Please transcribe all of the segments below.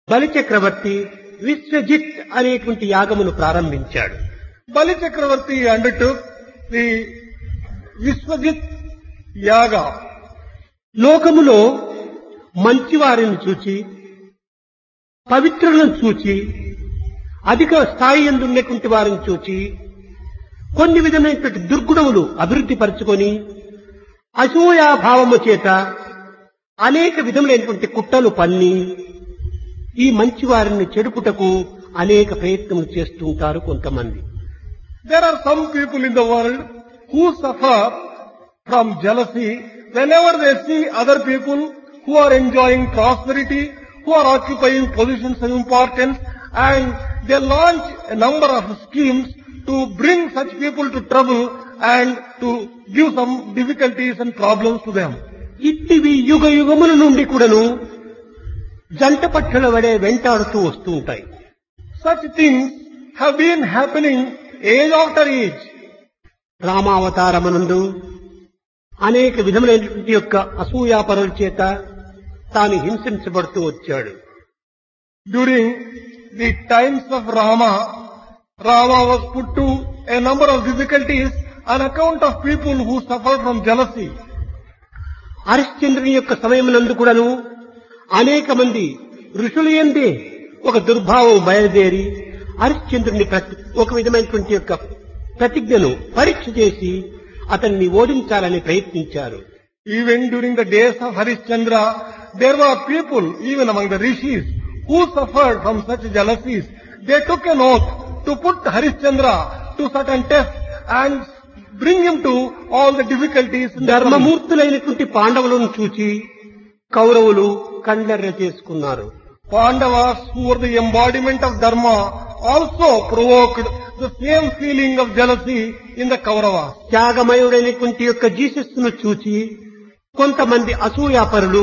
బలి చక్రవర్తి విశ్వజిత్ అనేటువంటి యాగమును ప్రారంభించాడు. Bali Chakravarti undertook the Vishwajit Yaga. లోకములో మంచివారిని చూచి, పవిత్రులను చూచి, అధిక స్థాయి యందు ఉన్నటువంటి వారిని చూచి, కొన్ని విధమైనటువంటి దుర్గుణములు అభివృద్ధి పరుచుకొని అసూయాభావము చేత అనేక విధములైనటువంటి కుట్రలు పన్ని ఈ మంచి వారిని చెడుపుటకు అనేక ప్రయత్నములు చేస్తూ ఉంటారు కొంతమంది. There are some people in the world who suffer from jealousy whenever they see other people who are enjoying prosperity, who are occupying positions of importance, and they launch a number of schemes to bring such people to trouble and to give some difficulties and problems to them. ఇట్టివి యుగ యుగముల నుండి కూడాను జంట పక్షుల వడే వెంటాడుతూ వస్తూ ఉంటాయి. Such things have been happening age after age. రామావతారమునందు అనేక విధములైనటువంటి యొక్క అసూయాపరుల చేత తాను హింసించబడుతూ వచ్చాడు. During the times of Rama was put to a number of difficulties on account of people who suffered from jealousy. హరిశ్చంద్రుని యొక్క సమయమునందు కూడాను అనేక మంది ఋషులు యందే ఒక దుర్భావం బయలుదేరి హరిశ్చంద్రుని ఒక విధమైనటువంటి యొక్క ప్రతిజ్ఞను పరీక్ష చేసి అతన్ని ఓడించాలని ప్రయత్నించారు. Even during the days of Harishchandra, there were people, even among the rishis, who suffered from such jealousies. They took an oath to put Harishchandra to certain tests and bring him to all the difficulties. ధర్మమూర్తులైనటువంటి పాండవులను చూచి కౌరవులు కండెర్ర చేసుకున్నారు. Pandavas, who were the embodiment of Dharma, also provoked the same feeling of jealousy in the Kauravas. త్యాగమయుడైనటువంటి యొక్క జీసస్ను చూచి కొంతమంది అసూయాపరులు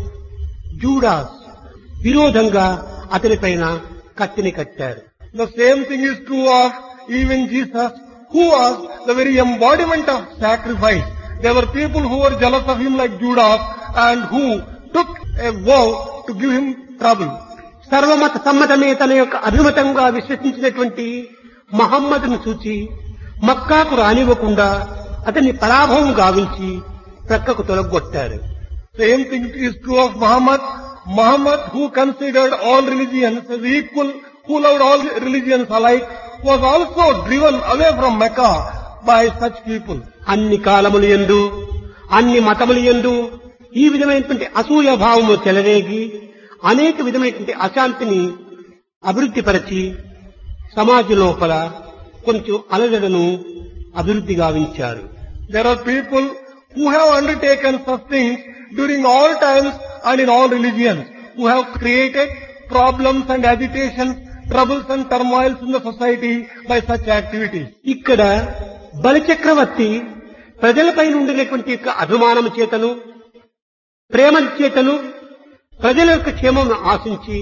Judas విరోధంగా అతనిపైన కత్తిని కట్టారు. The same thing is true of even Jesus, who was the very embodiment of sacrifice. There were people who were jealous of him like Judas and who took a vow to give him trouble. సర్వమత సమ్మతమే తన యొక్క అభిమతంగా విశ్వసించినటువంటి మహమ్మదును చూచి మక్కాకు రానివ్వకుండా అతన్ని పరాభవం గావించి ప్రక్కకు తొలగొట్టారు. Same thing is true of Muhammad. Muhammad, who considered all religions as equal, who loved all religions alike, was also driven away from Mecca by such people. అన్ని కాలములు యందు అన్ని మతములు యందు ఈ విధమైనటువంటి అసూయ భావము చెలరేగి అనేక విధమైనటువంటి అశాంతిని అభివృద్ధి పరిచి సమాజ లోపల కొంచెం అలజడను అభివృద్ధి గావించారు. There are people who have undertaken such things during all times and in all religions, who have created problems and agitations, troubles and turmoils in the society by such activities. ఇక్కడ బలిచక్రవర్తి ప్రజలపై ఉండినటువంటి యొక్క అభిమానము చేతను ప్రేమ చేతను ప్రజల యొక్క క్షేమమును ఆశించి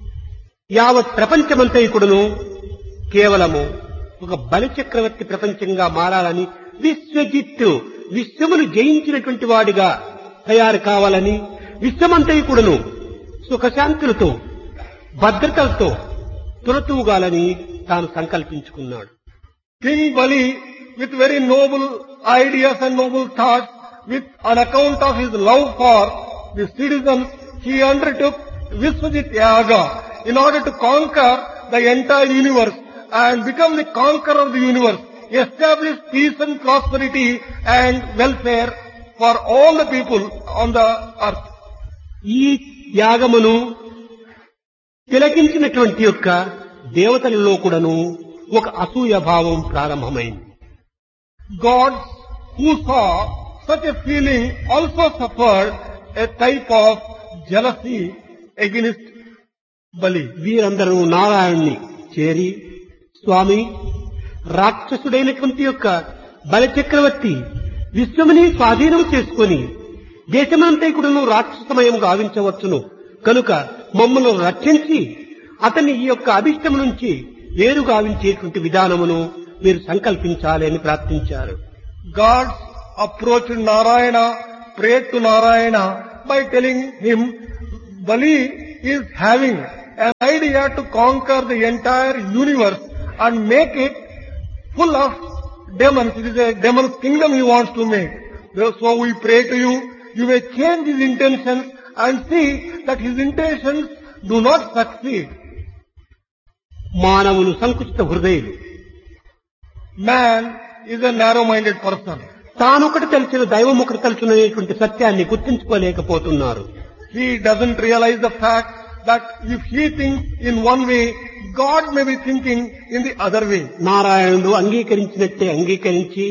యావత్ ప్రపంచమంతైకుడును కేవలము ఒక బలిచక్రవర్తి ప్రపంచంగా మారాలని విశ్వజిత్తు విశ్వమును జయించినటువంటి వాడిగా తయారు కావాలని విశ్వమంతైకుడును సుఖశాంతులతో భద్రతలతో తులతూగాలని తాను సంకల్పించుకున్నాడు. King Bali, with very noble ideas and noble thoughts, with on account of his love for the citizens, he undertook Vishwajit Yaga in order to conquer the entire universe and become the conqueror of the universe, establish peace and prosperity and welfare for all the people on the earth. ఈ యాగమును తిలకించినటువంటి యొక్క దేవతలలో కూడాను ఒక అసూయ భావం ప్రారంభమైంది. Gods who saw such a feeling also suffered a type of jealousy against Bali. వీరందరూ నారాయణ్ణి చేరి స్వామి రాక్షసుడైనటువంటి యొక్క బలి చక్రవర్తి విశ్వముని స్వాధీనం చేసుకుని దేశమంతైకుడును రాక్షసమయం గావించవచ్చును కనుక మమ్మను రక్షించి అతన్ని ఈ యొక్క అభిష్టం నుంచి వేరు గావించేటువంటి విధానమును మీరు సంకల్పించాలి అని ప్రార్థించారు. Gods approached Narayana, prayed to Narayana by telling him, Bali is having an idea to conquer the entire universe and make it full of demons. It is a demon's kingdom he wants to make. So we pray to you, you may change his intentions and see that his intentions do not succeed. మానవులు సంకుచిత హృదయులు. Man is a narrow-minded person. తానొకటి తెలిసిన దైవం ఒకటి తెలుసుననేటువంటి సత్యాన్ని గుర్తించుకోలేకపోతున్నారు. He doesn't realize the fact that if he thinks in one way, God may be thinking in the other way. నారాయణుడు అంగీకరించినట్టే అంగీకరించి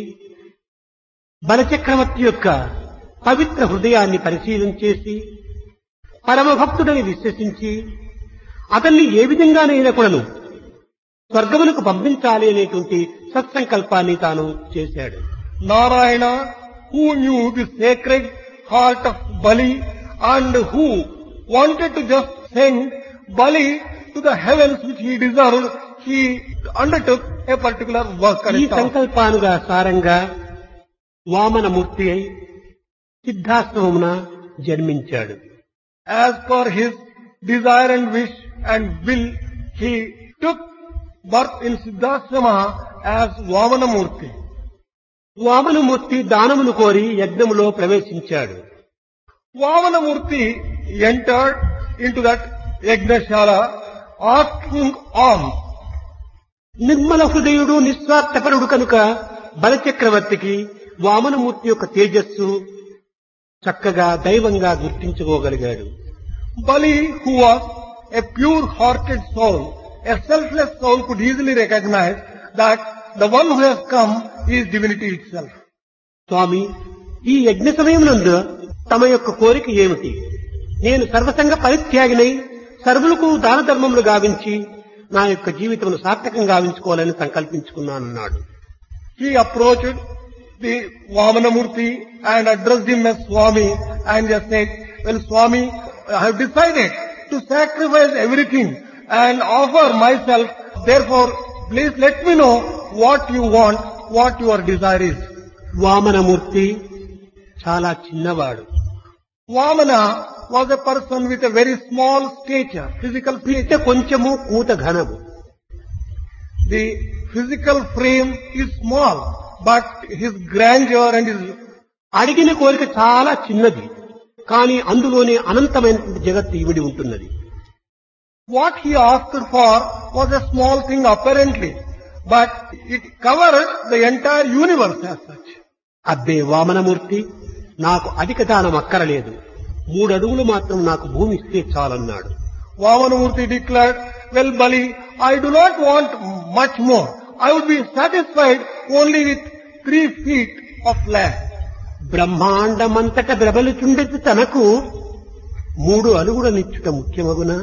బలచక్రవర్తి యొక్క పవిత్ర హృదయాన్ని పరిశీలన చేసి పరమ భక్తుడని విశ్వసించి అతన్ని ఏ విధంగానైనా కూడాను స్వర్గములకు పంపించాలి అనేటువంటి సత్సంకల్పాన్ని తాను చేశాడు. Narayana, who knew the sacred heart of Bali and who wanted to just send Bali to the heavens which he deserved, he undertook a particular work. ఈ సంకల్పానుగా సారంగా వామనమూర్తి అయి సిద్ధాశ్రమమున జన్మించాడు. As per his desire and wish and will, he took birth in Siddhashrama as Vamanamurti. Vamanamurthy దానమును కోరి యజ్ఞములో ప్రవేశించాడు. Vamanamurti entered into that Yagnashala asking alms. Nirmala హృదయుడు నిస్వార్థపరుడు కనుక బలచక్రవర్తికి వామనమూర్తి యొక్క తేజస్సు చక్కగా దైవంగా గుర్తించుకోగలిగాడు. Bali, who was a pure-hearted soul, a selfless soul, could easily recognize that the one who has come is divinity itself. స్వామి, ఈ యజ్ఞ సమయమునందు తమ యొక్క కోరిక ఏమిటి? నేను సర్వసంగ పరిత్యాగినై సర్వులకు దాన ధర్మములు గావించి నా యొక్క జీవితమును సార్థకంగా గావించుకోవాలని సంకల్పించుకున్నానన్నాడు. He approached the Vamanamurti and addressed him as Swami and just said, well, Swami, I have decided to sacrifice everything and offer myself. Therefore, please let me know what you want, what your desire is. Vamanamurthy చాలా చిన్నవాడు. Vamana was a person with a very small stature, physical పిట్ట stature. కొంచెము కూత ఘనము. The physical frame is small, but his grandeur and his అడిగిన కోరిక చాలా చిన్నది, కానీ అందులోనే అనంతమైనటువంటి జగత్తు ఇవిడి ఉంటున్నది. what he asked for was a small thing apparently, but it covered the entire universe as such. అబ్బే వామనమూర్తి, నాకు అధిక దానం అక్కరలేదు, 3 అడుగులు మాత్రం నాకు భూమి ఇస్తే చాలన్నాడు. Vamanamurti declared, well, Bali, I do not want much more. I would be satisfied only with 3 feet of land. బ్రహ్మాండమంతట బ్రబలుచుండెదు తనకు 3 అడుగులనిచ్చుట ముఖ్యమగునా?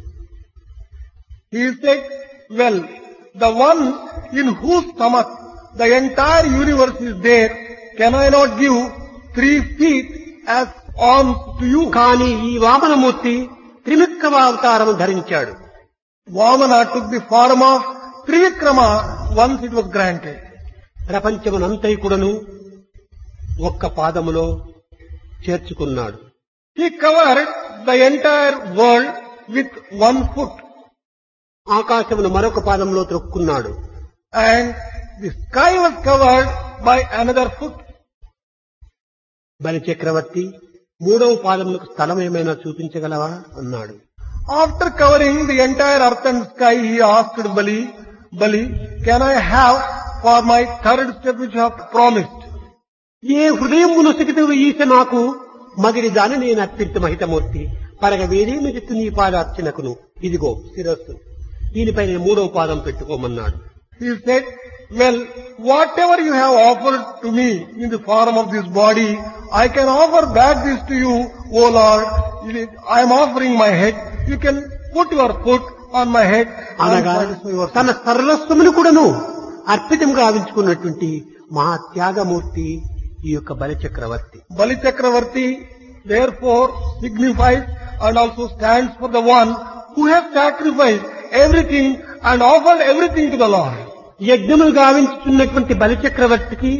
He said, well, the one in whose stomach the entire universe is there, can I not give 3 feet as alms to you? కానీ ఈ వామనమూర్తి త్రిమిక్రమ అవతారం ధరించాడు. Vamana took the form of Trivikrama once it was granted. ప్రపంచమునంతైకుడను ఒక్క పాదములో చేర్చుకున్నాడు. He covered the entire world with 1 foot. ఆకాశమును మరొక పాదంలో త్రొక్కున్నాడు. And the sky was covered by another foot. బలిచక్రవర్తి 3వ పాదములకు స్థలం ఏమైనా చూపించగలవా అన్నాడు. After covering the entire earth and sky, he asked Bali, Bali, can I have for my 3rd step which you have promised? ఏ హృదయం నొసగితవు ఈశ నాకు మగిడి దాని నేను అర్పించ మహితమూర్తి పరగ వేరేమిది నీ పాదార్చనకును ఇదిగో శిరస్సు, దీనిపై నేను 3వ పాదం పెట్టుకోమన్నాడు. He said, well, whatever you have offered to me in the form of this body, I can offer back this to you, O Lord. I am offering my head. You can put your foot on my head. అనగా తన సర్వస్వమును కూడాను అర్పితం గావించుకున్నటువంటి మహాత్యాగమూర్తి ఈ యొక్క బలిచక్రవర్తి. Bali Chakravarti therefore signifies and also stands for the one who has sacrificed everything and offered everything to the Lord. యజ్ఞములు గావించుతున్నటువంటి బలిచక్రవర్తికి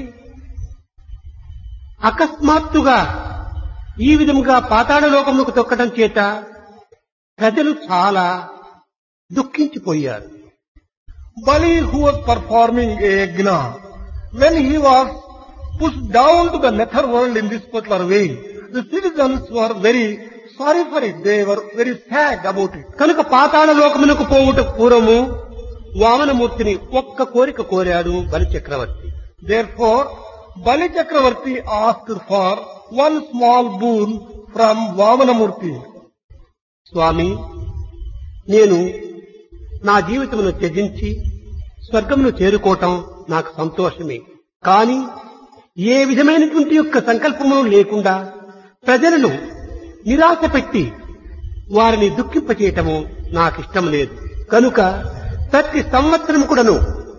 అకస్మాత్తుగా ఈ విధముగా పాతాళ లోకములకు తొక్కడం చేత ప్రజలు చాలా దుఃఖించిపోయారు. Bali, who was performing a yajna, when he was pushed down to the nether world in this particular way, the citizens were very sorry for it. They were very sad about it. కనుక పాతాళ లోకమునకు పోవుట పూర్వము వామనమూర్తిని ఒక్క కోరిక కోరాడు బలి చక్రవర్తి. Therefore, Bali Chakravarti asked for one small boon from Vamanamurti. స్వామి, నేను నా జీవితమును త్యజించి స్వర్గమును చేరుకోవటం నాకు సంతోషమే. కానీ ఏ విధమైనటువంటి యొక్క సంకల్పములు లేకుండా ప్రజలను నిరాశ పెట్టి వారిని దుఃఖింపచేయటము నాకిష్టం లేదు. కనుక ప్రతి సంవత్సరం కూడాను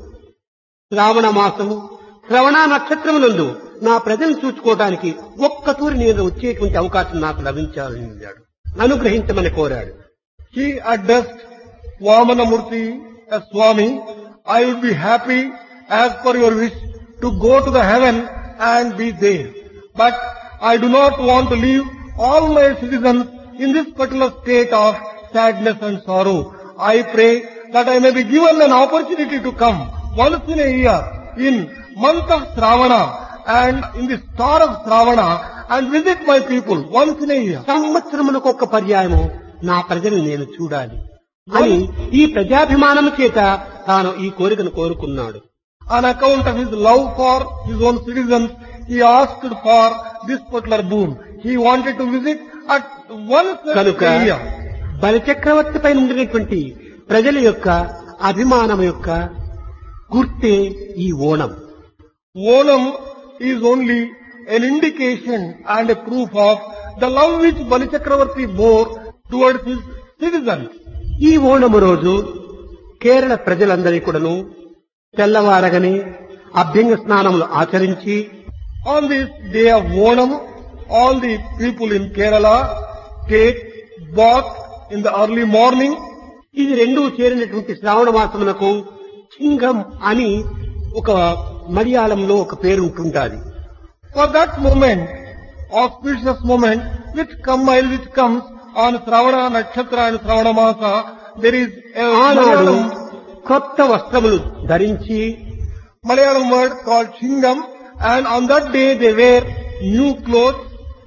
శ్రావణ మాసము శ్రవణ నక్షత్రములందు నా ప్రజలను చూసుకోవడానికి ఒక్కతూరి నేను వచ్చేటువంటి అవకాశం నాకు లభించాలని అనుగ్రహించమని కోరాడు. He addressed Vamanamurti as Swami, I would be happy as per your wish to go to the heaven and be there. But I do not want to leave all my citizens in this particular state of sadness and sorrow. I pray that I may be given an opportunity to come once in a year in month of Shravana and in the star of Shravana and visit my people once in a year. సంవత్సరములకు ఒక పర్యాయము నా ప్రజలను నేను చూడాలి అని ఈ ప్రజాభిమానము చేత తాను ఈ కోరికను కోరుకున్నాడు. On account of his love for his own citizens, he asked for this particular boon. He wanted to visit at once కనుక a year. బలి చక్రవర్తి పైన ఉండినటువంటి ప్రజల యొక్క అభిమానం యొక్క గుర్తే ఈ Onam. Onam is only an indication and a proof of the love which Bali Chakravarti bore towards his citizens. ఈ ఓణము రోజు కేరళ ప్రజలందరి కూడాను తెల్లవారగనే అభ్యంగ స్నానములు ఆచరించి On this day of Onam, all the people in Kerala take bath in the early morning. ఇది రెండూ చేరినటువంటి శ్రావణ మాసమునకు చింగం అని ఒక మలయాళంలో ఒక పేరు ఉంటుంటాది. For that moment, auspicious moment, which comes on Shravana Nakshatra and Shravana Masa, there is a ఆనాడు కొత్త వస్త్రములు ధరించి Malayalam word called Chingam, and on that day they wear new clothes.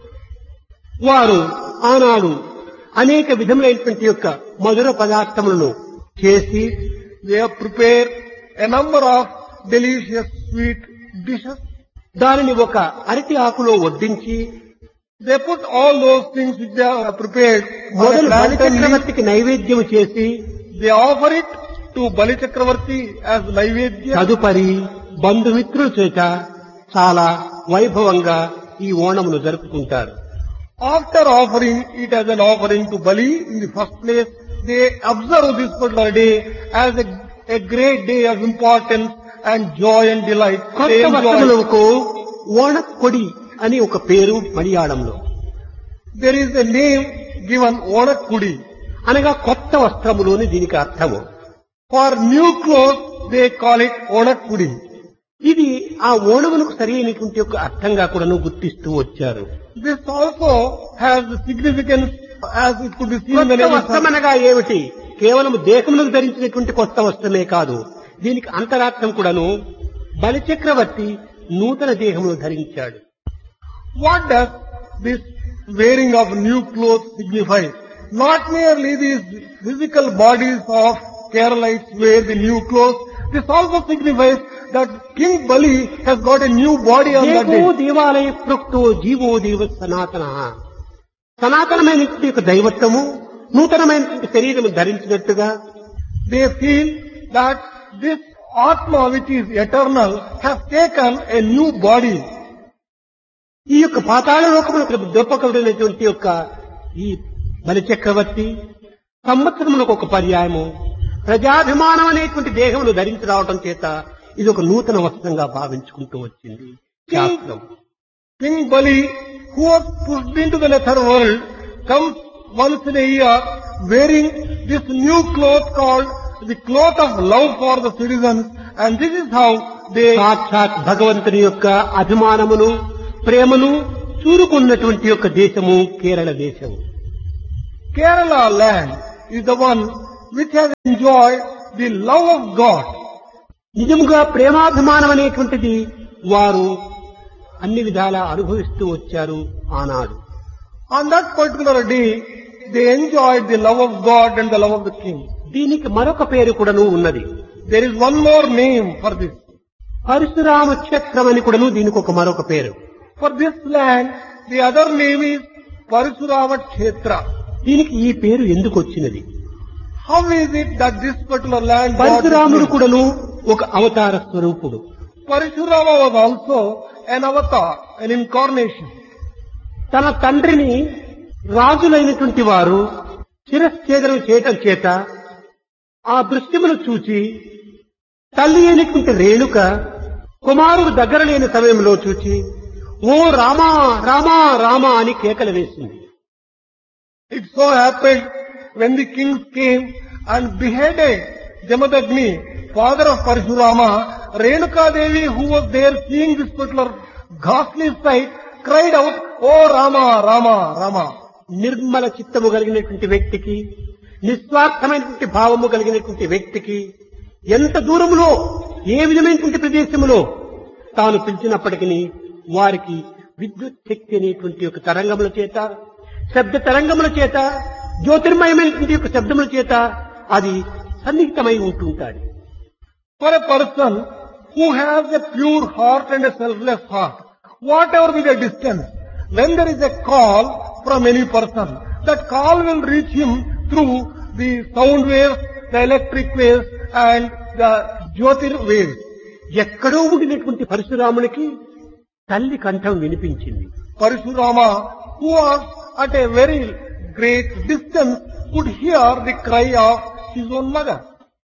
వారు ఆనాడు అనేక విధములైనటువంటి యొక్క మధుర పదార్థములను చేసి They have prepared a number of delicious sweet dishes. దానిని ఒక అరటి ఆకులో వడ్డించి They put all those things which they have prepared on a మొదలు బలి plantain leaf. చక్రవర్తికి నైవేద్యం చేసి They offer it to Bali Chakravarti as Naivedya. తదుపరి బంధుమిత్రుల చేత చాలా వైభవంగా ఈ ఓణమును జరుపుకుంటారు. After offering it as an offering to Bali, in the first place, they observe this particular day as a great day of importance and joy and delight. They కొత్త enjoy. వస్త్రములకు ఓణకొడి అని ఒక పేరు మలయాళంలో. There is a name given Onakudi. అనగా కొత్త వస్త్రములు అని దీనికి అర్థము. For new clothes, they call it Onakudi. ఇది ఆ ఓణమునకు సరి అయినటువంటి ఒక అర్థంగా కూడాను గుర్తిస్తూ వచ్చారు. This also has the significance as it could be seen in the కొత్త name వస్త్రం of అనగా ఏమిటి? కేవలం దేహమునకు ధరించినటువంటి కొత్త వస్త్రమే కాదు, దీనికి అంతరార్థం కూడాను బలి చక్రవర్తి నూతన దేహమును ధరించాడు. What does this wearing of new clothes signify? Not merely these physical bodies of Keralites wear the new clothes. This also signifies that King Bali has got a new body on that దేవో day. దేవాలయ ప్రోక్తో GO దేవ సనాతన. సనాతనమైనటువంటి యొక్క దైవత్వము నూతనమైనటువంటి శరీరము ధరించినట్టుగా They feel that this Atma which is eternal has taken a new body. ఈ యొక్క పాతాళ లోకములకు దొప్పకబడినటువంటి యొక్క ఈ బలి చక్రవర్తి సంవత్సరములకు ఒక పర్యాయము ప్రజాభిమానం అనేటువంటి దేహమును ధరించి రావటం చేత ఇది ఒక నూతన వస్త్రంగా భావించుకుంటూ వచ్చింది శాస్త్రం. King Bali, who was pushed into the nether world, comes once in a year wearing this new cloth called the cloth of love for the citizens, and this is how they సాక్షాత్ భగవంతుని యొక్క అభిమానమును ప్రేమను చూరుకున్నటువంటి యొక్క దేశము కేరళ దేశము. Kerala land is the one which has enjoyed enjoyed the love of God. నిజముగా ప్రేమాభిమానం అనేటువంటిది వారు అన్ని విధాలా అనుభవిస్తూ వచ్చారు ఆనాడు. On that particular day, they enjoyed the love of God and the love of the king. దీనికి మరొక పేరు కూడాను ఉన్నది. There is one more name for this. Parashurama క్షేత్రం అని కూడాను దీనికి ఒక మరొక పేరు. For this land, the other name is Parashurama Kshetra. దీనికి ఈ పేరు ఎందుకు వచ్చినది? How is it that this particular land got this పరశురాముడు name? కూడాను ఒక అవతార స్వరూపుడు. Parashurama was also an avatar, an incarnation. తన తండ్రిని రాజులైనటువంటి వారు శిరశ్ఛేదనం చేయటం చేత ఆ దృశ్యమును చూచి తల్లి అయినటువంటి రేణుక కుమారుడు దగ్గర లేని సమయంలో చూచి ఓ రామా రామా రామా అని కేకలు వేసింది. It so happened when the kings came and beheaded Jamadagni, father of Parashurama, Renuka Devi, who was there seeing this particular ghastly sight, cried out, "Oh Rama, Rama, Rama." Nirmala చిత్తము కలిగినటువంటి వ్యక్తికి, నిస్వార్థమైనటువంటి భావము కలిగినటువంటి వ్యక్తికి ఎంత దూరములో ఏ విధమైనటువంటి ప్రదేశములో తాను పిలిచినప్పటికీ వారికి విద్యుత్ శక్తి అనేటువంటి ఒక తరంగముల చేత, శబ్ద తరంగముల చేత, జ్యోతిర్మయమైనటువంటి యొక్క శబ్దముల చేత అది సన్నిహితమై ఉంటుంటాడు. For a person who has a pure heart and a selfless heart, whatever be the distance, when there is a call from any person, that call will reach him through the sound waves, the electric waves and the jyotir waves. ఎక్కడో ఉండినటువంటి పరశురామునికి తల్లి కంఠం వినిపించింది. Parashurama, who was at a very great distance, could hear the cry of his own mother.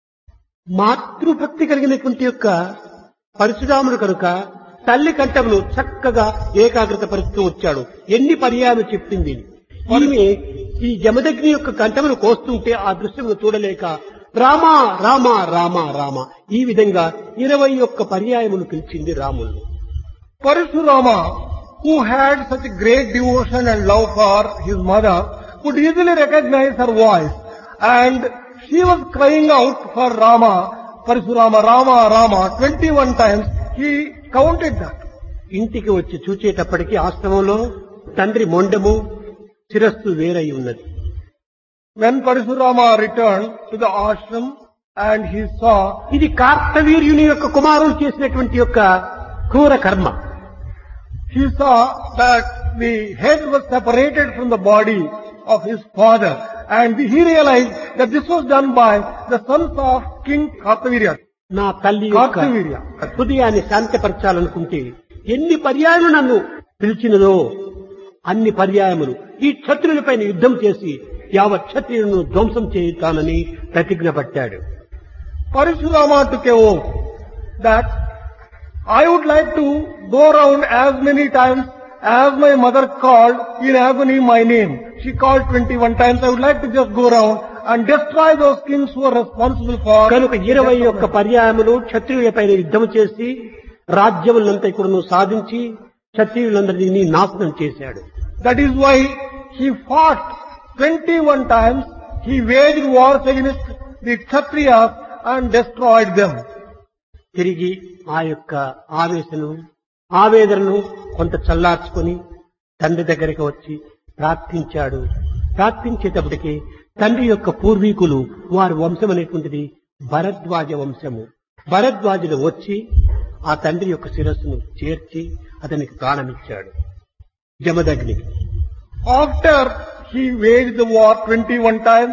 మాతృభక్తి కలిగినటువంటి యొక్క పరశురాముడు కనుక తల్లి కంఠమును చక్కగా ఏకాగ్రత పరుస్తూ వచ్చాడు. ఎన్ని పర్యాలు చెప్పింది. ఈమె ఈ జమదగ్ని యొక్క కంఠమును కోస్తుంటే ఆ దృశ్యమును చూడలేక రామా రామా రామా రామ ఈ విధంగా 21 పర్యాయములు పిలిచింది రాముడు. Parashurama, who had such great devotion and love for his mother, could easily recognize her voice, and she was crying out for Rama, Parashurama, Rama, Rama, 21 times. He counted that. ఇంటికి వచ్చి చూచేటప్పటికి ఆశ్రమంలో తండ్రి మొండము శిరస్సు వేరై ఉన్నది. When Parashurama returned to the ashram and he saw, ఇది కార్తవీర్యుని యొక్క కుమారుడు చేసినటువంటి యొక్క క్రూర కర్మ. he saw that the head was separated from the body of his father, and he realized that this was done by the sons of King Kartavirya. నా తల్లి యొక్క కార్తవీర్య హృదయాన్ని శాంతపరచాలనుకుంటే ఎన్ని పర్యాయములు నన్ను పిలిచినదో అన్ని పర్యాయములు ఈ క్షత్రులపైన యుద్ధం చేసి యావత్ క్షత్రియులను ధ్వంసం చేయుతానని ప్రతిజ్ఞ పట్టాడు. Parashurama took a oath that I would like to go around as many times as my mother called in agony my name. She called 21 times. I would like to just go around and destroy those kings who are responsible for. కనుక 21 పర్యాయములు క్షత్రియులపైన యుద్ధం చేసి రాజ్యములంతా కూడాను సాధించి క్షత్రియులందరినీ నాశనం చేశాడు. That is why he fought 21 times. He waged wars against the Kshatriyas and destroyed them. తిరిగి ఆ యొక్క ఆవేదనను కొంత చల్లార్చుకొని తండ్రి దగ్గరికి వచ్చి ప్రార్థించాడు. ప్రార్థించేటప్పటికి తండ్రి యొక్క పూర్వీకులు వారి వంశం అనేటువంటిది భరద్వాజ వంశము. భరద్వాజులు వచ్చి ఆ తండ్రి యొక్క శిరస్సును చేర్చి అతనికి ప్రాణమిచ్చాడు జమదగ్నికి. After he waged the war 21 times,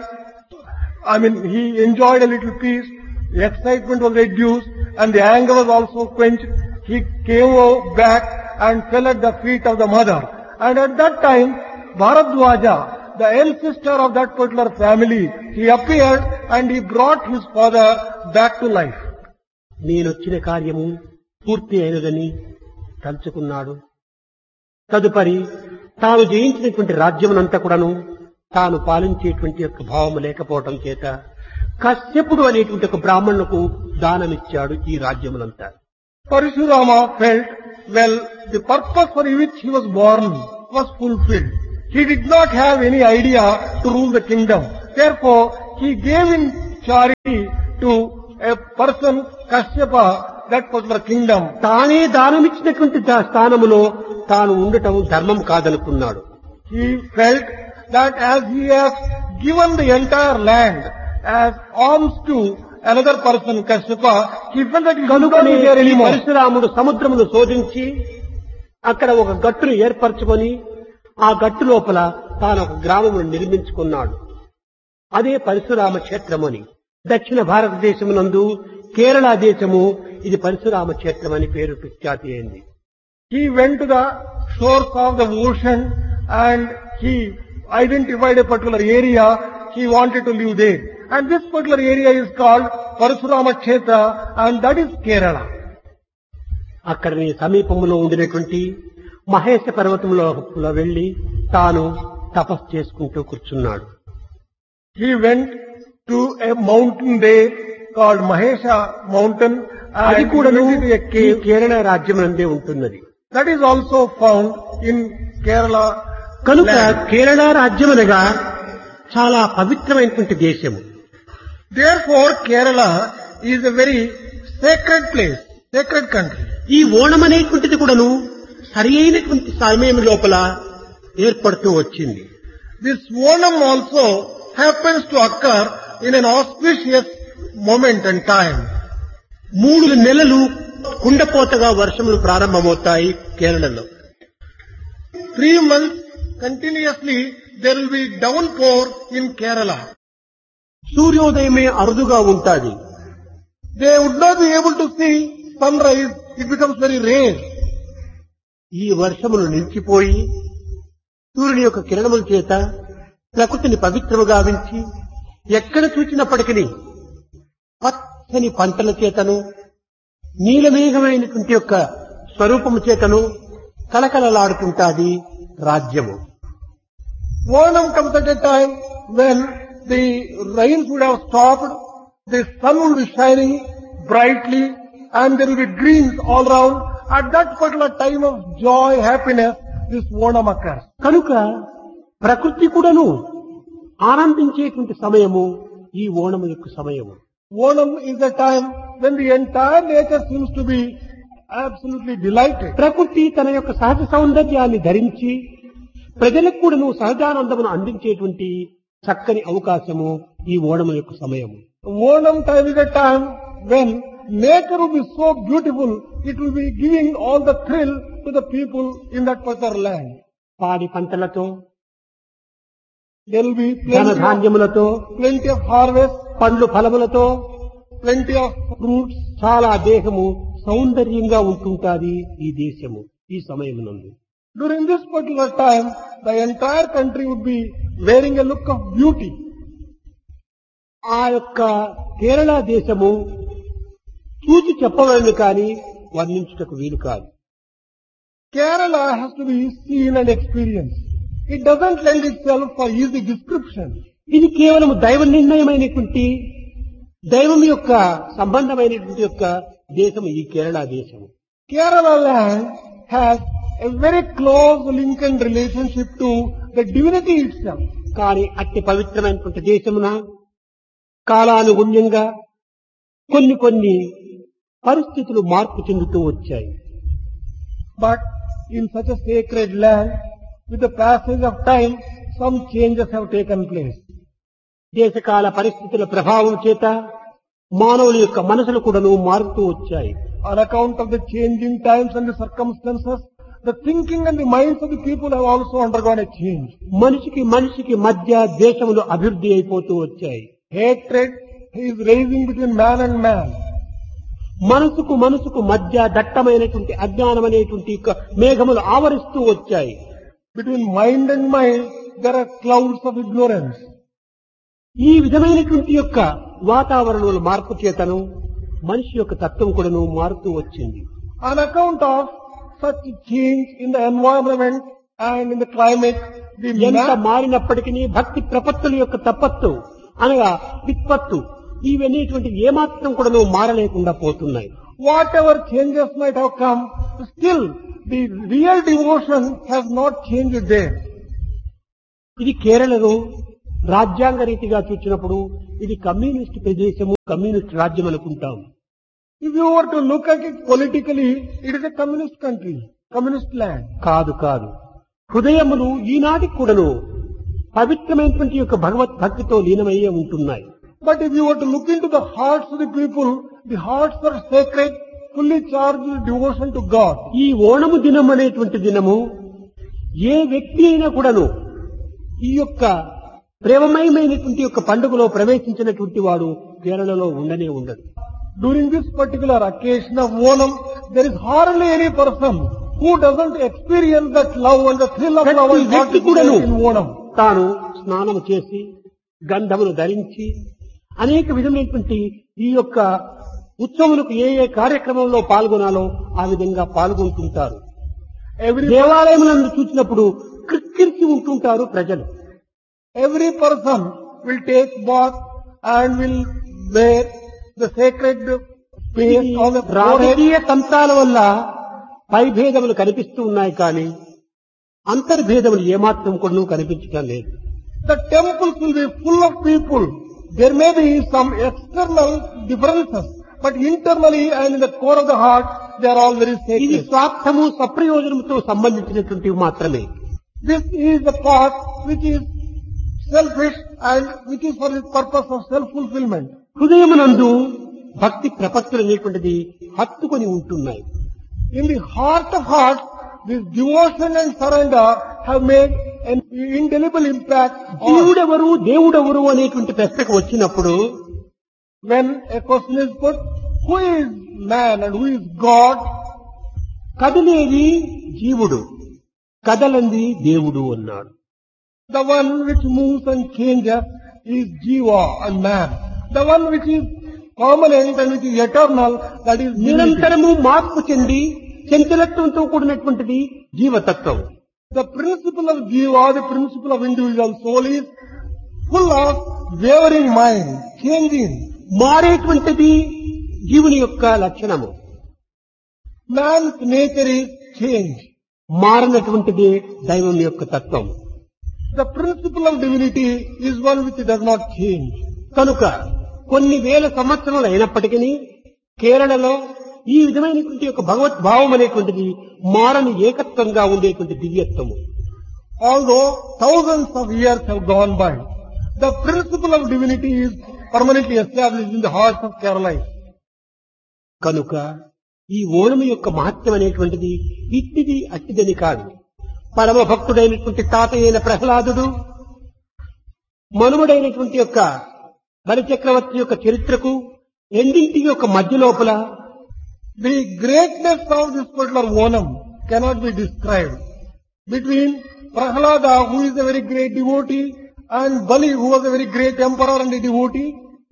he enjoyed a little peace, the excitement was reduced and the anger was also quenched. He came back and fell at the feet of the mother. And at that time, Bharadwaja, the ancestor of that particular family, he appeared and he brought his father back to life. నేనొచ్చిన కార్యము పూర్తి అయినదని తలుచుకున్నాడు. తదుపరి తాను జయించినటువంటి రాజ్యమునంతా కూడాను తాను పాలించేటువంటి యొక్క భావము లేకపోవటం చేత కశ్యపుడు అనేటువంటి ఒక బ్రాహ్మణులకు దానమిచ్చాడు ఈ రాజ్యములంతా. Parashurama felt, well, the purpose for which he was born was fulfilled. He did not have any idea to rule the kingdom. Therefore, he gave in charity to a person, Kashyapa, that particular kingdom. తానే దానమిచ్చినటువంటి స్థానములో తాను ఉండటం ధర్మం కాదనుకున్నాడు. He felt that as he has given the entire land as alms to another person, Kashyapa, he felt that he should not be there anymore. పరశురాముడు సముద్రమును శోధించి అక్కడ ఒక గట్టును ఏర్పరచుకొని ఆ గట్టు లోపల తాను ఒక గ్రామమును నిర్మించుకున్నాడు. అదే పరశురామ క్షేత్రమని. దక్షిణ భారతదేశమునందు కేరళ దేశము ఇది పరశురామ క్షేత్రం అని పేరు ప్రఖ్యాతి అయింది. He went to the shores of the ocean and he identified a particular area. He wanted to live there. And this particular area is called Parashurama Kshetra and that is Kerala. అక్కడనే సమీపంలో ఉండినటువంటి మహేశ పర్వతంలో వెళ్లి తాను తపస్సు చేసుకుంటూ కూర్చున్నాడు. He went to a mountain there called Mahesha mountain అది and కూడా he went into a cave. Kerala రాజ్యం నందే ఉంటున్నది. That is also found in Kerala. కనుక land. కేరళ రాజ్యం అనగా చాలా పవిత్రమైనటువంటి దేశము. Therefore Kerala is a very sacred place, sacred country. ఈ ఓణం అనేటువంటిది కూడాను సరి అయినటువంటి సమయం లోపల ఏర్పడుతూ వచ్చింది. This Onam also happens to occur in an auspicious moment and time. 3 నెలలు కుండపోతగా వర్షములు ప్రారంభమవుతాయి కేరళలో. 3 months continuously there will be downpour in Kerala. సూర్యోదయమే అరుదుగా ఉంటాది. They would not be able to see sunrise. It becomes very rare. ఈ వర్షములు నిలిచిపోయి సూర్యుని యొక్క కిరణముల చేత ప్రకృతిని పవిత్రముగా గావించి ఎక్కడ చూచినప్పటికీ పచ్చని పంటల చేతను నీలమేఘమైనటువంటి యొక్క స్వరూపము చేతను కలకలలాడుతుంటాది రాజ్యము. Onam comes at a time when the rains would have stopped, the sun will be shining brightly and there will be greens all around. At that particular time of joy, happiness, this Onam occurs. కనుక ప్రకృతి కూడాను ఆనందించేటువంటి సమయము ఈ ఓణము యొక్క సమయము. Onam is a time when the entire nature seems to be absolutely delighted. ప్రకృతి తన యొక్క సహజ సౌందర్యాన్ని ధరించి ప్రజలకు కూడాను సహజానందమును అందించేటువంటి చక్కని అవకాశము ఈ ఓణము యొక్క సమయము. Onam time is a time when nature will be so beautiful, it will be giving all the thrill to the people in that particular land. పాడి పంటలతో There will be ధనధాన్యములతో plenty of harvest, పండ్లు ఫలములతో plenty of fruits. చాలా దేహము సౌందర్యంగా ఉంటుంటాది ఈ దేశము ఈ సమయమునందు. During this particular time, the entire country would be wearing a look of beauty. ఆ యొక్క కేరళ దేశము చూసి చెప్పవలను కానీ వర్ణించుటకు వీలు కాదు. Kerala has to be seen and experienced. It doesn't lend itself for easy description. ఇది కేవలం దైవ నిర్ణయమైనటువంటి దైవం యొక్క సంబంధమైనటువంటి యొక్క దేశము ఈ కేరళ దేశము. Kerala land has a very close link and relationship to the divinity itself. కానీ అట్టి పవిత్రమైనటువంటి దేశమున కాలానుగుణ్యంగా కొన్ని పరిస్థితులు మార్పు చెందుతూ వచ్చాయి. But in such a sacred land, with the passage of time, some changes have taken place. దేశకాల పరిస్థితుల ప్రభావం చేత మానవుల యొక్క మనసులు కూడాను మారుతూ వచ్చాయి. On account of the changing times and the circumstances, the thinking and the minds of the people have also undergone a change. మనిషికి మధ్య దేశములు అభివృద్ధి అయిపోతూ వచ్చాయి. Hatred is rising between man and man. మనసుకు మధ్య దట్టమైనటువంటి అజ్ఞానం అనేటువంటి మేఘములు ఆవరిస్తూ వచ్చాయి. Between mind and mind, there are clouds of ignorance. ఈ విధమైనటువంటి యొక్క వాతావరణంలో మార్పు చేతను మనిషి యొక్క తత్వం కూడాను మారుతూ వచ్చింది. On account of such change in the environment and in the climate, the ఎంత మారినప్పటికీ భక్తి ప్రపత్తుల యొక్క తపత్తు అనగా విత్పత్తు ఇవనేటువంటి ఏమాత్రం కూడాను మారలేకుండా పోతున్నాయి. whatever changes might have come, still the real devotion has not changed there. ఇది కేరళలో రాజ్యాంగ రీతిగా చూసినప్పుడు ఇది కమ్యూనిస్ట్ ప్రదేశము, కమ్యూనిస్ట్ రాజ్యం అనుకుంటాం. If you were to look at it politically, it is a communist country, communist land. కాదు కాదు. హృదయములు ఈనాటికి కూడాను పవిత్రమైనటువంటి యొక్క భగవద్భక్తితో లీనమయ్యే ఉంటున్నాయి. But if you were to look into the hearts of the people, the hearts are sacred, fully charged with devotion to God. ఈ ఓణము దినం అనేటువంటి దినము ఏ వ్యక్తి అయినా కూడాను ఈ యొక్క ప్రేమమయమైనటువంటి యొక్క పండుగలో ప్రవేశించినటువంటి వాడు కేరళలో ఉండనే ఉండదు. During this particular occasion of Onam, there is hardly any person who doesn't experience that love and the thrill of love and వ్యక్తి కూడాను in Onam. తాను స్నానము చేసి గంధమును ధరించి అనేక విధమైనటువంటి ఈ యొక్క ఉత్సవములకు ఏ ఏ కార్యక్రమంలో పాల్గొనాలో ఆ విధంగా పాల్గొంటుంటారు. దేవాలయములను చూసినప్పుడు క్రిక్కిరిచి ఉంటుంటారు ప్రజలు. Every person will take bath and will wear the sacred space on the forehead. రాజకీయ తంత్రాల వల్ల పైభేదములు కనిపిస్తూ ఉన్నాయి కానీ అంతర్భేదములు ఏమాత్రం కూడా కనిపించడం లేదు. The temples will be full of people. There may be some external differences, but internally and in the core of the heart, they are all very ఇది sacred. స్వార్థము సప్రయోజనముతో సంబంధించినటువంటివి మాత్రమే. This is the part which is selfish and which is for the purpose of self-fulfillment. హృదయమునందు భక్తి ప్రపత్తులు అనేటువంటిది హత్తుకొని ఉంటున్నాయి. In the heart of hearts, this devotion and surrender have made an indelible impact on. జీవుడెవరు దేవుడెవరు అనేటువంటి ప్రశ్నకు వచ్చినప్పుడు When a question is put, who is man and who is God? కదిలేది జీవుడు, కదలంది దేవుడు అన్నాడు. The one which moves and changes is Jiva and man. The one which is permanent and which is eternal, that is divinity. నిరంతరము మార్పు చెంది చంచలత్వంతో కూడినటువంటిది జీవతత్వం. The principle of Jiva, the principle of individual soul is full of wavering mind, changing. మారేటువంటిది జీవుని యొక్క లక్షణము. Man's nature is change. మారనటువంటిది దైవం యొక్క తత్వం. The principle of divinity is one which does not change. కనుక కొన్ని వేల సంవత్సరాలు అయినప్పటికీ కేరళలో ఈ విధమైనటువంటి యొక్క భగవద్భావం అనేటువంటిది మారని ఏకత్వంగా ఉండేటువంటి దివ్యత్వము. Although thousands of years have gone by, the principle of divinity is permanently established in the hearts of Keralites. కనుక ఈ ఓణము యొక్క మహత్యం అనేటువంటిది ఇట్టిది అట్టిదని కాదు. పరమ భక్తుడైనటువంటి తాత అయిన ప్రహ్లాదుడు మనుమడైనటువంటి యొక్క బలిచక్రవర్తి యొక్క చరిత్రకు రెండింటి యొక్క మధ్య లోపల The greatness of this particular Onam cannot be described. Between Prahlada, who is a very great devotee, and Bali, who was a very great emperor and a devotee,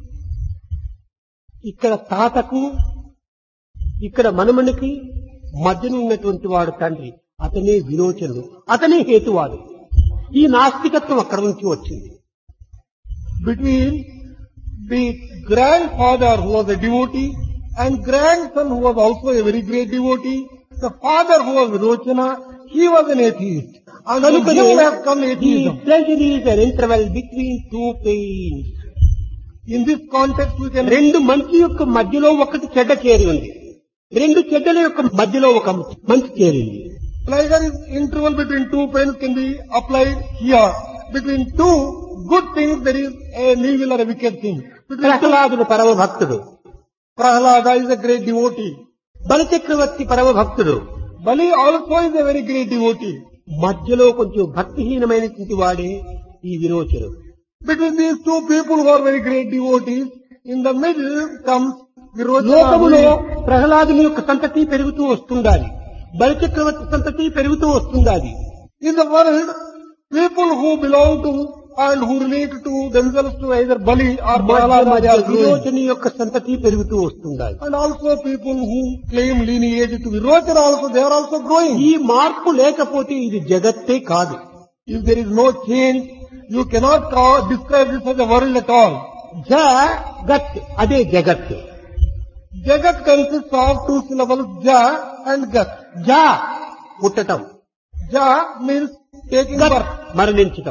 ఇక్కడ తాతకు ఇక్కడ మనుమనికి మధ్యన ఉన్నటువంటి వాడు తండ్రి, అతనే విరోచనుడు, అతనే హేతువాడు. ఈ నాస్తికత్వం అక్కడ నుంచి వచ్చింది. between the grandfather who was a devotee and grandson who was also a very great devotee, the father who was Virochana, he was an atheist. And from him has come atheism. Pleasure is an interval between two pains. In this context we can రెండు మంచి యొక్క మధ్యలో ఒకటి చెడ్డ చేరి ఉంది, రెండు చెడ్డల యొక్క మధ్యలో ఒక మంచి చేరింది. pleasure is interval between two pains can be applied here. Between two good things there is an evil or a wicked thing. ప్రహ్లాదుడు పరమ భక్తుడు, Prahlada is a great devotee. బలిచక్రవర్తి పరమ భక్తుడు, Bali also is a very great devotee. మధ్యలో కొంచెం భక్తిహీనమైనటువంటి వాడే ఈ విరోచనుడు. Between these two people who are very great devotees, in the middle comes లోకములో Virochana. ప్రహ్లాదుని యొక్క సంతతి పెరుగుతూ వస్తుండాలి, బలిచక్రవర్తి సంతతి పెరుగుతూ వస్తుండాలి. In the world, people who belong to and who relate to themselves to either Bali or Prahlada, they are growing. విరోచని యొక్క సంతతి పెరుగుతూ వస్తుండాలి. And also people who claim lineage to Virochana also, they are also growing. ఈ మార్పు లేకపోతే ఇది జగత్తే కాదు. If there is no change, you cannot describe this as a world at all. జగత్ అదే జగత్. Jagat consists of two syllables, Ja and Gat. జా పుట్టటం, Ja means taking గత్ birth. మరణించటం.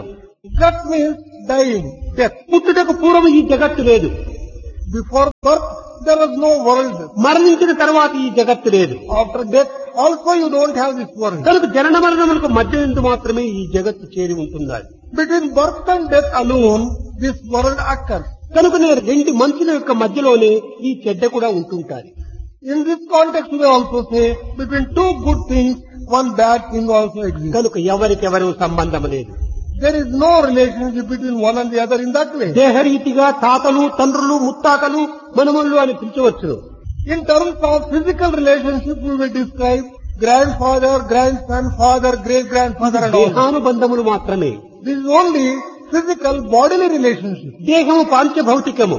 That means dying, death. పుట్టుటకు పూర్వం ఈ జగత్తు లేదు. Before birth, there was no world. మరణించిన తర్వాత ఈ జగత్తు లేదు. After death, also you don't have this world. కనుక జనన మరణములకు మధ్య ఎందు మాత్రమే ఈ జగత్తు చేరి ఉంటున్నది. Between birth and death alone, this world occurs. కనుక నేను రెండు మనుషుల యొక్క మధ్యలోనే ఈ చెడ్డ కూడా ఉంటుంటారు. In this context, we also say, between two good things, one bad thing also exists. కనుక ఎవరికెవరు సంబంధం లేదు. There is no relationship between one and the other in that way. దేహరీతిగా తాతలు, తండ్రులు, ముత్తాతలు, మనమళ్ళు అని పిలిచవచ్చును. In terms of physical relationship, we will describe grandfather, grandson, father, great-grandfather and all. దేహానుబంధములు మాత్రమే. This is only physical bodily relationship. దేహము పాంచభౌతికము.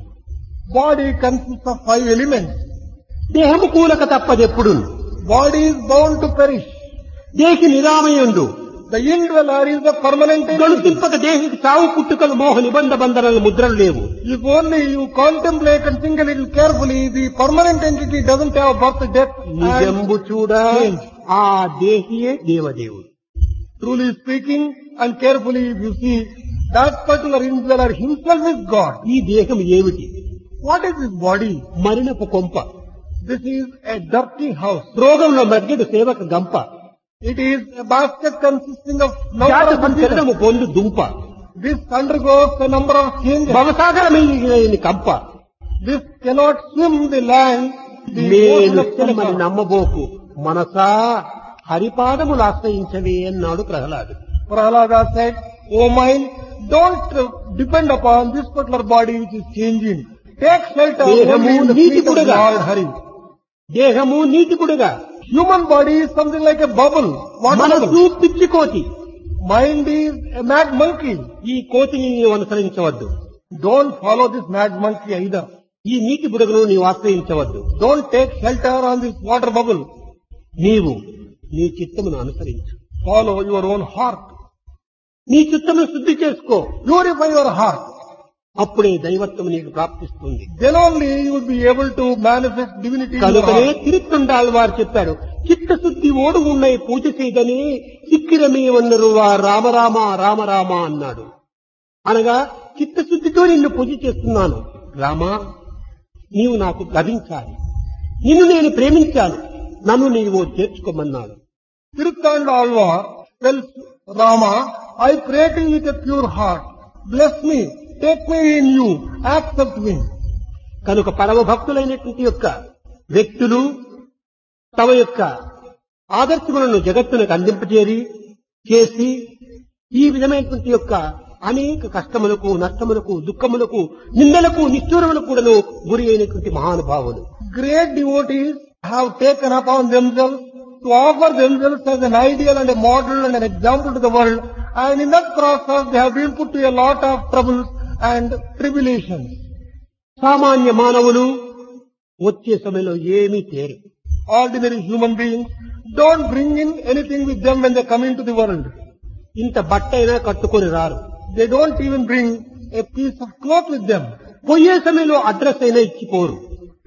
Body consists of 5 elements. దేహము కూలక తప్పదెప్పుడు. Body is bound to perish. దేహి నిరామయుండు. The indweller is the permanent entity. గణుతింపక దేహికి చావు పుట్టుకలు మోహ నిబంధ బంధనలు ముద్రలు లేవు. If only you contemplate and think a little carefully, the permanent entity doesn't have birth, death నిజంబు చూడ change. ఆ దేహియే దేవదేవుడు. Truly speaking and carefully if you see, that particular indweller himself is God. ఈ దేహం ఏమిటి? What is this body? మరినపు కొంప. This is a dirty house. రోగంలో మధ్యడు సేవక గంప. It is a basket consisting of number జాత of pieces. సంచలనము పొందు దుంప. This undergoes a number of changes. భవసాగరమైన కంప. This cannot swim the land. The నేను ocean of చెమ్మని Silicon. నమ్మబోకు మనసా హరిపాదములు ఆశ్రయించవే అన్నాడు Prahlad. Prahlada said, "O mind, don't depend upon this particular body which is changing. Take shelter దేహము only in the నీటి feet of కుడగా. Lord Hari." దేహము నీటి కుడగా. Human body is something like a bubble, water మనసు bubble. పిచ్చి కోతి. Mind is a mad monkey. ఈ కోతిని నీవు అనుసరించవద్దు. Don't follow this mad monkey either. ఈ నీటి బుడగను నీవు ఆశ్రయించవద్దు. Don't take shelter on this water bubble. నీవు నీ చిత్తమును అనుసరించు. Follow your own heart. నీ చిత్తమును శుద్ధి చేసుకో. Purify your heart. అప్పుడే దైవత్వం నీకు ప్రాప్తిస్తుంది. Then only you will be able to manifest divinity in your కనుకనే heart. తిరుత్తుండాల్ వారు చెప్పాడు, చిత్తశుద్ధి ఓడు ఉన్నై పూజ చేయదని సిక్కిరమే వన్నరు వా రామరామ రామరామ అన్నాడు. అనగా చిత్తశుద్ధితో నిన్ను పూజ చేస్తున్నాను రామా, నీవు నాకు లభించాలి, నిన్ను నేను ప్రేమించాను, నన్ను నీవు చేర్చుకోమన్నాడు. Tiruthandalvar tells Rama, I pray to you with a pure heart. Bless me, take me in you, accept me. కనుక పరమ భక్తులైనటువంటి యొక్క వ్యక్తులు తమ యొక్క ఆదర్శములను జగత్తునకు అందింపజేరి చేసి ఈ విధమైనటువంటి యొక్క అనేక కష్టములకు, నష్టములకు, దుఃఖములకు, నిందలకు, నిష్ఠూరములకు కూడాను గురి అయినటువంటి మహానుభావులు. Great devotees have taken upon themselves to offer themselves as an ideal and a model and an example to the world, and in that process they have been put to a lot of troubles and tribulations. సామాన్య మానవులు వచ్చే సమయంలో ఏమీ తేరు. Ordinary human beings don't bring in anything with them when they come into the world. ఇంత బట్టైనా కట్టుకొని రారు. They don't even bring a piece of cloth with them. పోయే సమయంలో అడ్రస్ అయినా ఇచ్చిపోరు.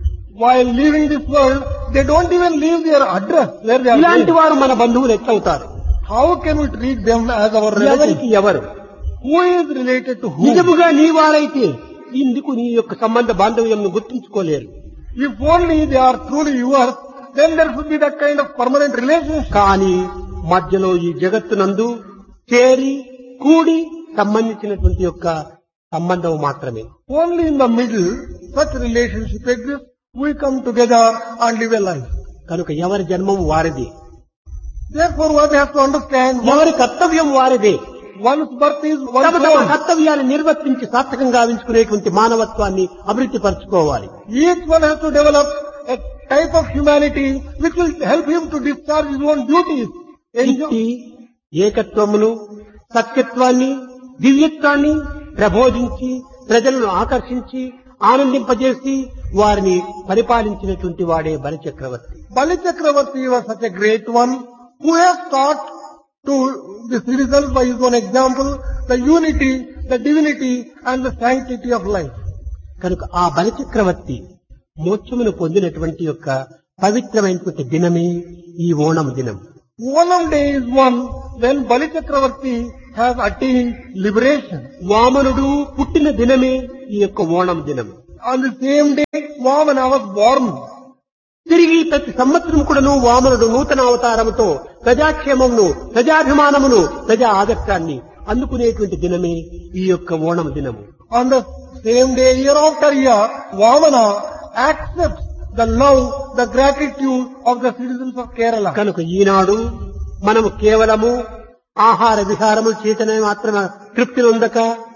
While leaving this world, they don't even leave their address where they are ఇలాంటి going. వారు మన బంధువులు ఎట్లవుతారు? How can we treat them as our relatives? ఎవరికి ఎవరు? Who is related to whom? నిజముగా నీ వారైతే ఇందుకు నీ యొక్క సంబంధ బాంధవ్యంను గుర్తుంచుకోలేరు. If only they are truly yours, then there should be that kind of permanent relationship. కానీ మధ్యలో ఈ జగత్తునందు చేరి కూడి సంబంధించినటువంటి యొక్క సంబంధం మాత్రమే. Only in the middle, such relationship exists. We come together and live a life. కనుక ఎవరి జన్మం వారిది, Therefore, what we have to understand, ఎవరి కర్తవ్యం వారిదే. one's birth is తమ one's తమ own. కర్తవ్యాన్ని నిర్వర్తించి సార్థకంగా గావించుకునేటువంటి మానవత్వాన్ని అభివృద్ధి పరచుకోవాలి. Each one has to develop a type of humanity which will help him to discharge his own duties. ఇట్టి ఏకత్వమును, సత్యత్వాన్ని, దివ్యత్వాన్ని ప్రబోధించి ప్రజలను ఆకర్షించి ఆనందింపజేసి వారిని పరిపాలించినటువంటి వాడే బలిచక్రవర్తి. Bali Chakravarti was such a great one who has taught to the citizens by his own example the unity, the divinity and the sanctity of life. కనుక ఆ బలిచక్రవర్తి మోక్షమును పొందినటువంటి యొక్క పవిత్రమైనటువంటి దినమే ఈ ఓణం దినం. Onam day is one when Bali Chakravarti has attained liberation. వామనుడు పుట్టిన దినమే ఈ యొక్క ఓణం దినం. On the same day, Vamana was born. తిరిగి ప్రతి సంవత్సరం కూడాను వామనుడు నూతన అవతారముతో ప్రజాక్షేమమును, ప్రజాభిమానమును, ప్రజా ఆదర్శాన్ని అందుకునేటువంటి దినమే ఈ యొక్క ఓణం దినము. On the same day, year after year, Vamana accepts the love, the gratitude of the citizens of Kerala. కనుక ఈనాడు మనము కేవలము ఆహార విహారముల చేతనే మాత్రమే తృప్తి పొందక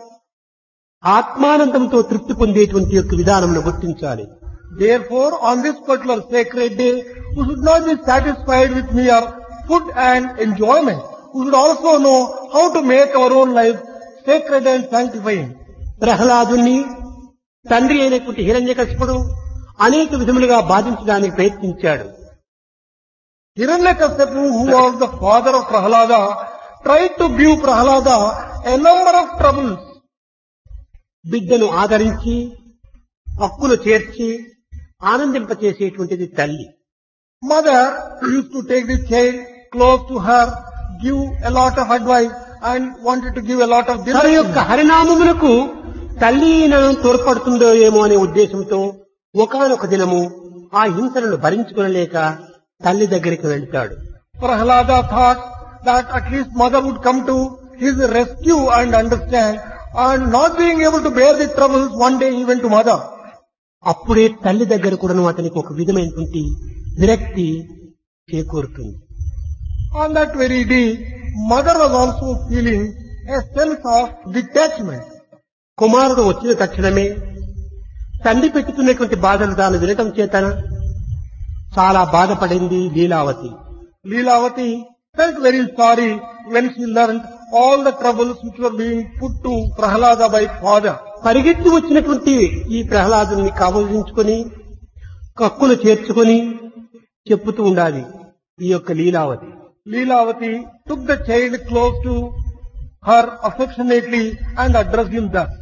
ఆత్మానందంతో తృప్తి పొందేటువంటి యొక్క విధానమును గుర్తించాలి. Therefore, on this particular sacred day, we should not be satisfied with mere food and enjoyment. We should also know how to make our own life sacred and sanctifying. ప్రహ్లాదుని తండ్రి అయినటువంటి హిరణ్యకశిపుడు అనేక విధములుగా బాధించడానికి ప్రయత్నించాడు. Hiranyakasipu, who was the father of Prahlada, tried to give Prahlada a number of troubles. బిడ్డను ఆదరించి హక్కులు చేర్చి ఆనందింపచేసేటువంటిది తల్లి. Mother used to take the child close to her, give a lot of advice and wanted to give a lot of తన యొక్క direction. హరినామములకు తల్లి నన్ను తోడ్పడుతుందో ఏమో అనే ఉద్దేశంతో ఒకానొక దినము ఆ హింసలను భరించుకొనలేక తల్లి దగ్గరికి వెళ్తాడు. Prahlada thought that at least mother would come to his rescue and understand, and not being able to bear the troubles, one day he went to mother. అప్పుడే తల్లి దగ్గర కూడాను అతనికి ఒక విధమైనటువంటి విరక్తి చేకూరుతుంది. On that very day, mother was also feeling a sense of detachment. కుమారుడు వచ్చిన తక్షణమే తండ్రి పెట్టుతున్నటువంటి బాధలు తాను వినటం చేతన చాలా బాధపడింది Leelavathi. Leelavati felt very sorry when she learned all the troubles which were being put to Prahlada by father. పరిగెత్తి వచ్చినటువంటి ఈ ప్రహ్లాదుని కావలించుకొని కక్కులు చేర్చుకొని చెప్పుతూ ఉండాలి ఈ యొక్క Leelavathi. Leelavati took the child close to her affectionately and addressed him thus.